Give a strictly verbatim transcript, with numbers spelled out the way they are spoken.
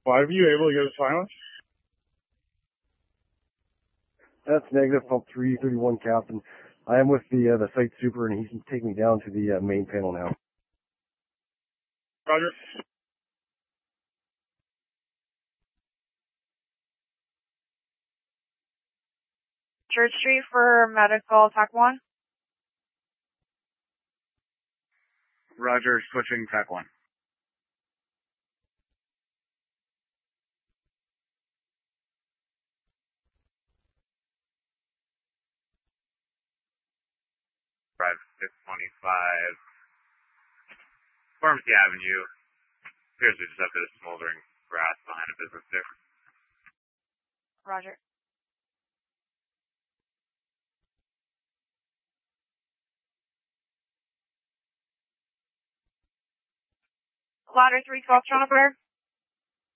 Five of you able to get a silence? That's negative, pump three thirty-one, Captain. I am with the uh, the site super, and he's taking me down to the uh, main panel now. Roger. Church Street for medical, T A C one. Roger, switching T A C one. Drive six twenty-five, Pharmacy Avenue. Appears we just have a bit of smoldering grass behind a business there. Roger. Ladder three twelve, Toronto Fire.